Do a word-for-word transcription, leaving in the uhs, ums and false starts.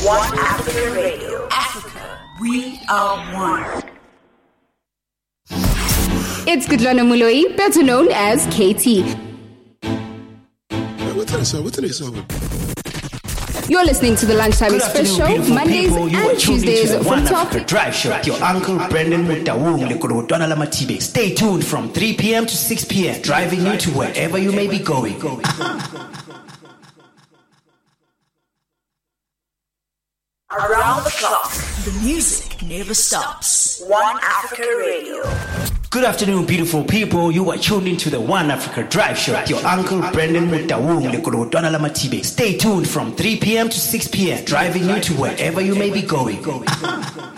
One Africa Radio. Africa, we are one. It's Kudrana Muloi, better known as K T. What's this song? What's this song? You're listening to the Lunchtime Good Express afternoon, Show, Mondays people. You and are tuned Tuesdays into the from One twelve. Africa Drive Show. Your uncle Brendan Mutawung Lekodwana Lamatibe. Stay tuned from three p.m. to six p.m. driving you to wherever you may be going. Around the clock, the music never stops. One Africa Radio. Good afternoon, beautiful people. You are tuned into the One Africa Drive Show. Your uncle Brendan Mutawung Lekodwana Lamatibe. Stay tuned from three p.m. to six p.m. driving you to wherever you may be going.